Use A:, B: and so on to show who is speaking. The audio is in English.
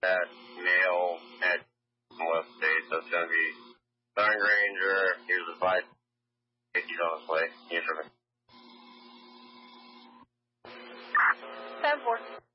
A: that male at West State, so it's going to be Darn Granger. Here's the 5. He's on his way. Here's for me.
B: 10-4.